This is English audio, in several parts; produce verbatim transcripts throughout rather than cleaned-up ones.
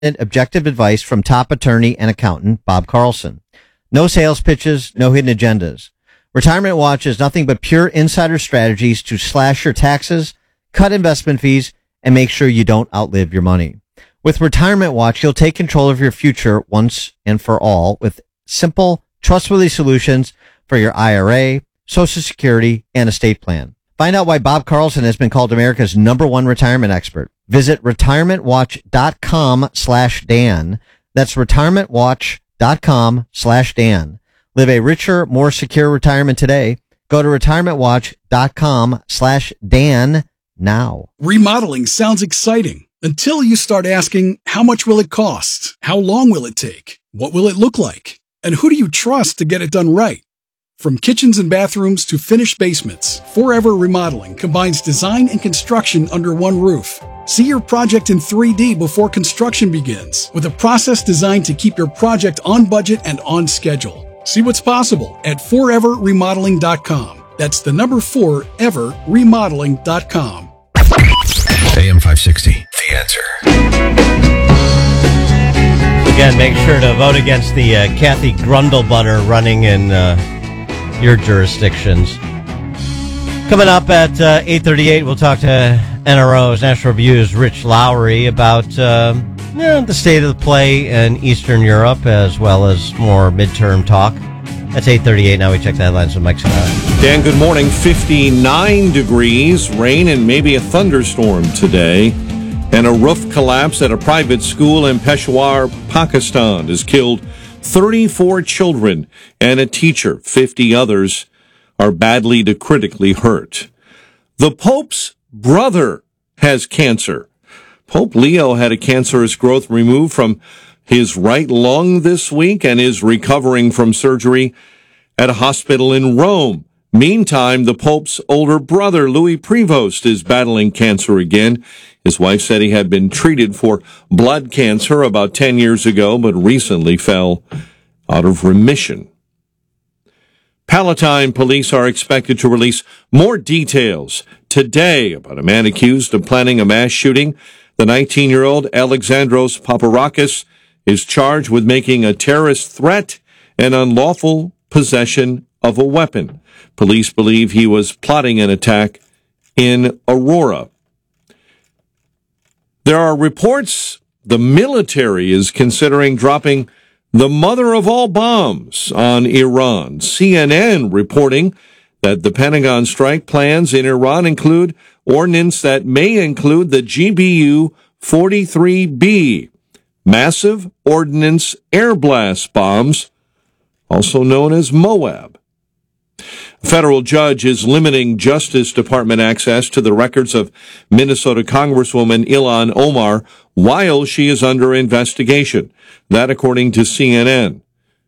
objective advice from top attorney and accountant Bob Carlson. No sales pitches, no hidden agendas. Retirement Watch is nothing but pure insider strategies to slash your taxes, cut investment fees, and make sure you don't outlive your money. With Retirement Watch, you'll take control of your future once and for all with simple, trustworthy solutions for your I R A, Social Security, and estate plan. Find out why Bob Carlson has been called America's number one retirement expert. Visit retirementwatch.com slash Dan. That's retirementwatch.com slash Dan. Live a richer, more secure retirement today. Go to retirementwatch.com slash Dan now. Remodeling sounds exciting until you start asking, how much will it cost? How long will it take? What will it look like? And who do you trust to get it done right? From kitchens and bathrooms to finished basements, Forever Remodeling combines design and construction under one roof. See your project in three D before construction begins, with a process designed to keep your project on budget and on schedule. See what's possible at forever remodeling dot com. That's the number four, ever remodeling dot com. A M five sixty, The Answer. Again, make sure to vote against the uh, Kathy Grundlebutter running in uh, your jurisdictions. Coming up at uh, eight thirty-eight, we'll talk to N R O's National Review's Rich Lowry about uh, you know, the state of the play in Eastern Europe, as well as more midterm talk. That's eight thirty-eight. Now we check the headlines with Mike Sinatra. Dan, good morning. fifty-nine degrees, rain, and maybe a thunderstorm today. And a roof collapse at a private school in Peshawar, Pakistan, has killed thirty-four children and a teacher. fifty others are badly to critically hurt. The Pope's brother has cancer. Pope Leo had a cancerous growth removed from his right lung this week and is recovering from surgery at a hospital in Rome. Meantime, the Pope's older brother, Louis Prevost, is battling cancer again. His wife said he had been treated for blood cancer about ten years ago, but recently fell out of remission. Palatine police are expected to release more details today about a man accused of planning a mass shooting. The nineteen-year-old Alexandros Paparakis is charged with making a terrorist threat and unlawful possession of a weapon. Police believe he was plotting an attack in Aurora. There are reports the military is considering dropping the mother of all bombs on Iran. C N N reporting that the Pentagon strike plans in Iran include ordnance that may include the G B U forty-three B, massive ordnance air blast bombs, also known as MOAB. A federal judge is limiting Justice Department access to the records of Minnesota Congresswoman Ilhan Omar while she is under investigation. That according to C N N.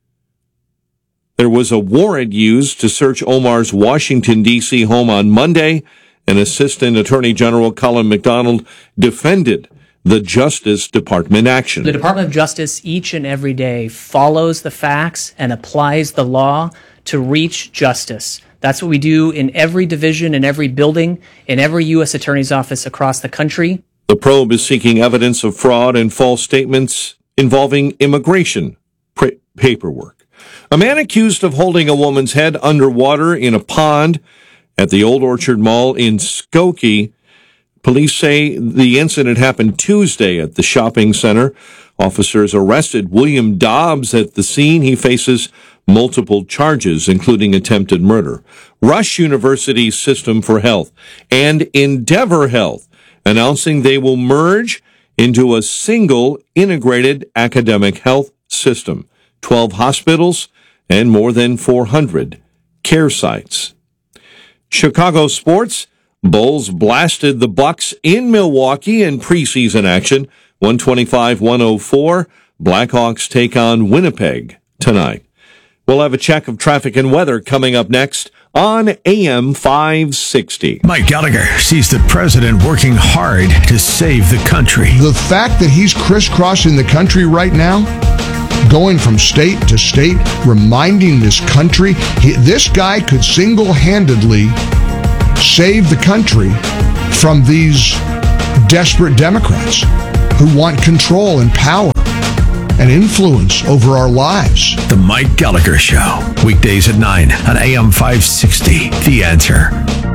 There was a warrant used to search Omar's Washington, D C home on Monday, and Assistant Attorney General Colin McDonald defended the Justice Department action. The Department of Justice each and every day follows the facts and applies the law to reach justice. That's what we do in every division, in every building, in every U S Attorney's office across the country. The probe is seeking evidence of fraud and false statements involving immigration pr- paperwork. A man accused of holding a woman's head underwater in a pond at the Old Orchard Mall in Skokie. Police say the incident happened Tuesday at the shopping center. Officers arrested William Dobbs at the scene. He faces multiple charges, including attempted murder. Rush University's System for Health and Endeavor Health announcing they will merge into a single integrated academic health system. twelve hospitals and more than four hundred care sites. Chicago sports. Bulls blasted the Bucks in Milwaukee in preseason action. one twenty-five one oh four. Blackhawks take on Winnipeg tonight. We'll have a check of traffic and weather coming up next on A M five sixty. Mike Gallagher sees the president working hard to save the country. The fact that he's crisscrossing the country right now, going from state to state, reminding this country, he, this guy could single-handedly save the country from these desperate Democrats. who want control and power and influence over our lives. The Mike Gallagher Show, weekdays at nine on A M five sixty. The Answer.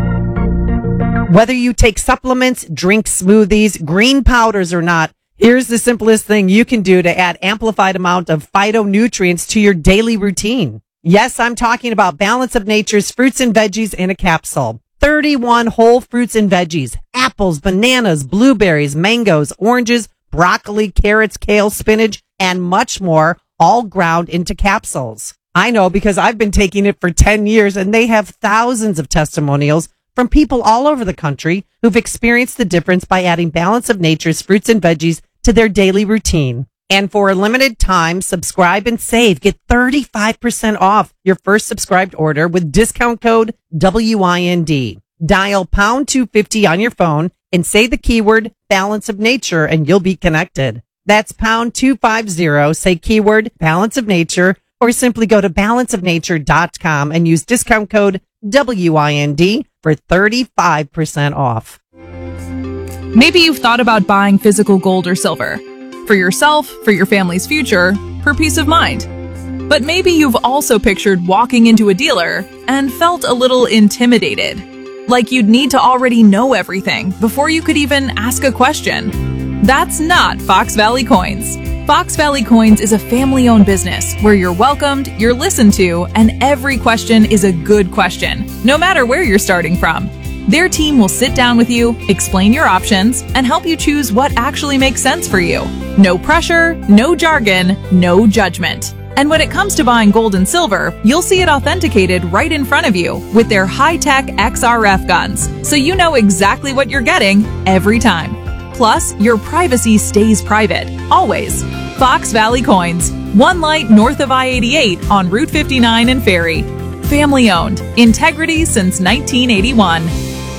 Whether you take supplements, drink smoothies, green powders or not, here's the simplest thing you can do to add amplified amount of phytonutrients to your daily routine. Yes, I'm talking about Balance of Nature's fruits and veggies in a capsule. thirty-one whole fruits and veggies, apples, bananas, blueberries, mangoes, oranges, broccoli, carrots, kale, spinach, and much more, all ground into capsules. I know because I've been taking it for ten years and they have thousands of testimonials from people all over the country who've experienced the difference by adding Balance of Nature's fruits and veggies to their daily routine. And for a limited time, subscribe and save. Get thirty-five percent off your first subscribed order with discount code W I N D. Dial pound two fifty on your phone and say the keyword Balance of Nature and you'll be connected. That's pound two fifty, say keyword Balance of Nature, or simply go to balance of nature dot com and use discount code W I N D for thirty-five percent off. Maybe you've thought about buying physical gold or silver. For yourself, for your family's future, for peace of mind. But maybe you've also pictured walking into a dealer and felt a little intimidated. Like you'd need to already know everything before you could even ask a question. That's not Fox Valley Coins. Fox Valley Coins is a family-owned business where you're welcomed, you're listened to, and every question is a good question, no matter where you're starting from. Their team will sit down with you, explain your options, and help you choose what actually makes sense for you. No pressure, no jargon, no judgment. And when it comes to buying gold and silver, you'll see it authenticated right in front of you with their high-tech X R F guns, so you know exactly what you're getting every time. Plus, your privacy stays private, always. Fox Valley Coins, one light north of I eighty-eight on Route fifty-nine and Ferry. Family owned, integrity since nineteen eighty-one.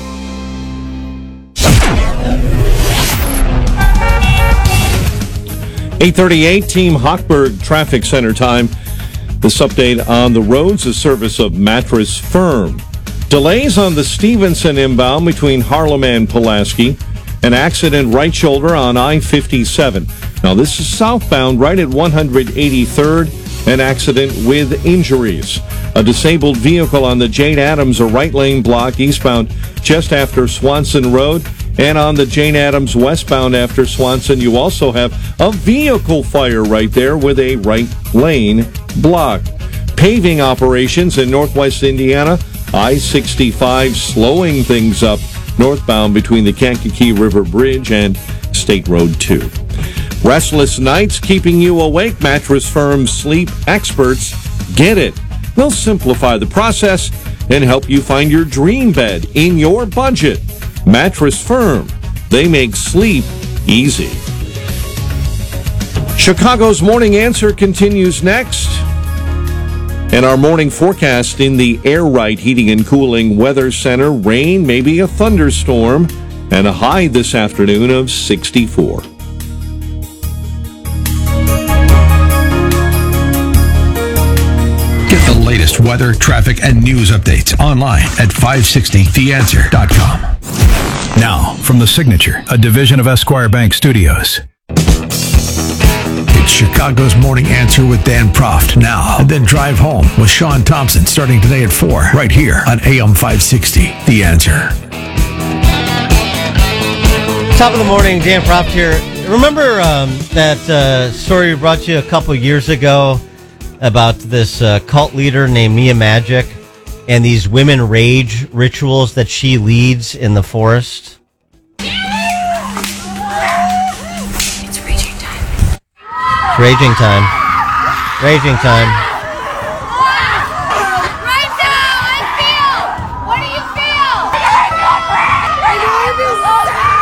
eight thirty-eight, Team Hochberg Traffic Center time. This update on the roads, a service of Mattress Firm. Delays on the Stevenson inbound between Harlem and Pulaski. An accident right shoulder on I fifty-seven. Now this is southbound right at one hundred eighty-third. An accident with injuries. A disabled vehicle on the Jane Addams, a right lane block eastbound just after Swanson Road. And on the Jane Addams westbound after Swanson, you also have a vehicle fire right there with a right lane block. Paving operations in northwest Indiana, I sixty-five slowing things up northbound between the Kankakee River Bridge and State Road two. Restless nights keeping you awake? Mattress Firm sleep experts get it. They'll simplify the process and help you find your dream bed in your budget. Mattress Firm. They make sleep easy. Chicago's Morning Answer continues next. And our morning forecast in the Air Right Heating and Cooling Weather Center. Rain, maybe a thunderstorm, and a high this afternoon of sixty-four. Get the latest weather, traffic, and news updates online at five sixty the answer dot com. Now, from the Signature, a division of Esquire Bank Studios. It's Chicago's Morning Answer with Dan Proft now, and then Drive Home with Sean Thompson starting today at four, right here on A M five sixty, The Answer. Top of the morning, Dan Proft here. Remember um, that uh, story we brought you a couple years ago about this uh, cult leader named Mia Magic and these women rage rituals that she leads in the forest? It's raging time. It's raging time. Raging time. Right now, I feel. What do you feel? I know I feel so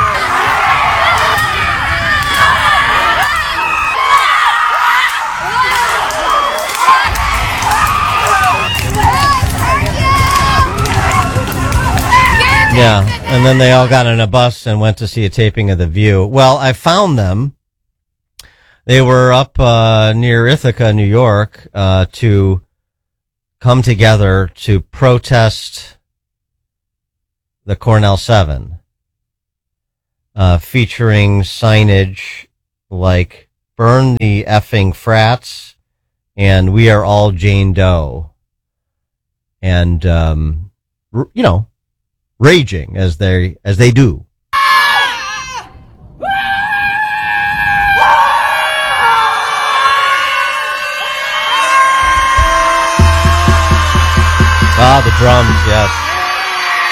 Yeah, and then they all got on a bus and went to see a taping of The View. Well, I found them. They were up uh, near Ithaca, New York, uh, to come together to protest the Cornell Seven, uh, featuring signage like burn the effing frats and we are all Jane Doe. And, um, r- you know, raging as they, as they do. Ah, the drums, yes.